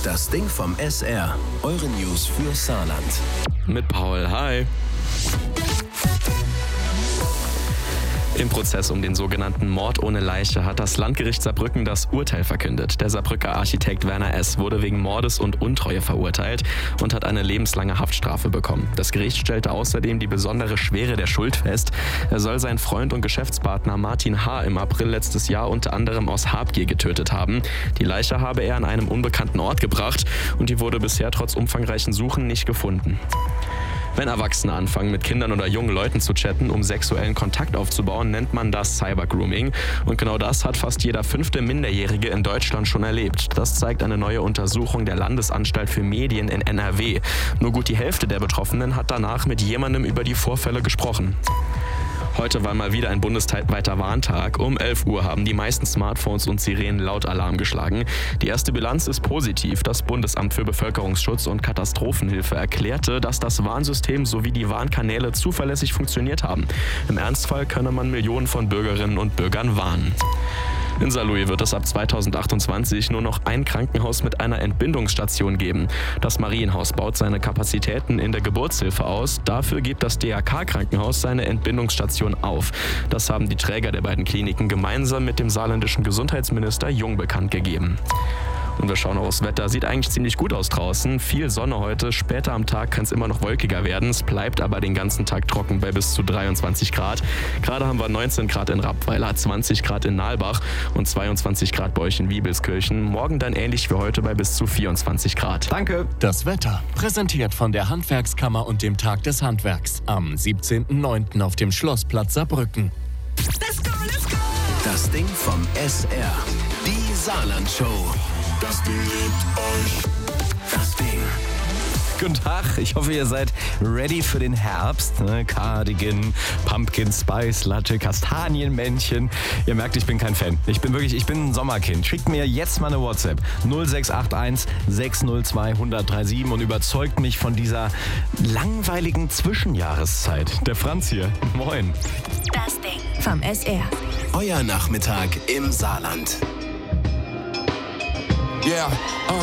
Das Ding vom SR. Eure News für Saarland. Mit Paul, hi. Im Prozess um den sogenannten Mord ohne Leiche hat das Landgericht Saarbrücken das Urteil verkündet. Der Saarbrücker Architekt Werner S. wurde wegen Mordes und Untreue verurteilt und hat eine lebenslange Haftstrafe bekommen. Das Gericht stellte außerdem die besondere Schwere der Schuld fest. Er soll seinen Freund und Geschäftspartner Martin H. im April letztes Jahr unter anderem aus Habgier getötet haben. Die Leiche habe er an einem unbekannten Ort gebracht und die wurde bisher trotz umfangreichen Suchen nicht gefunden. Wenn Erwachsene anfangen, mit Kindern oder jungen Leuten zu chatten, um sexuellen Kontakt aufzubauen, nennt man das Cybergrooming. Und genau das hat fast jeder 5. Minderjährige in Deutschland schon erlebt. Das zeigt eine neue Untersuchung der Landesanstalt für Medien in NRW. Nur gut die Hälfte der Betroffenen hat danach mit jemandem über die Vorfälle gesprochen. Heute war mal wieder ein bundesweiter Warntag. Um 11 Uhr haben die meisten Smartphones und Sirenen laut Alarm geschlagen. Die erste Bilanz ist positiv. Das Bundesamt für Bevölkerungsschutz und Katastrophenhilfe erklärte, dass das Warnsystem sowie die Warnkanäle zuverlässig funktioniert haben. Im Ernstfall könne man Millionen von Bürgerinnen und Bürgern warnen. In Saarlouis wird es ab 2028 nur noch ein Krankenhaus mit einer Entbindungsstation geben. Das Marienhaus baut seine Kapazitäten in der Geburtshilfe aus. Dafür gibt das DRK-Krankenhaus seine Entbindungsstation auf. Das haben die Träger der beiden Kliniken gemeinsam mit dem saarländischen Gesundheitsminister Jung bekannt gegeben. Und wir schauen aufs Wetter. Sieht eigentlich ziemlich gut aus draußen. Viel Sonne heute. Später am Tag kann es immer noch wolkiger werden. Es bleibt aber den ganzen Tag trocken bei bis zu 23 Grad. Gerade haben wir 19 Grad in Rappweiler, 20 Grad in Nalbach und 22 Grad bei euch in Wiebelskirchen. Morgen dann ähnlich wie heute bei bis zu 24 Grad. Danke. Das Wetter, präsentiert von der Handwerkskammer und dem Tag des Handwerks. Am 17.09. auf dem Schlossplatz Saarbrücken. Let's go, let's go! Das Ding vom SR. Die Saarland-Show. Das Ding liebt euch. Das Ding. Guten Tag, ich hoffe, ihr seid ready für den Herbst. Cardigan, Pumpkin Spice Latte, Kastanienmännchen. Ihr merkt, ich bin kein Fan. Ich bin ein Sommerkind. Schickt mir jetzt mal eine WhatsApp 0681 602 1037 und überzeugt mich von dieser langweiligen Zwischenjahreszeit. Der Franz hier. Moin. Das Ding vom SR. Euer Nachmittag im Saarland. Yeah,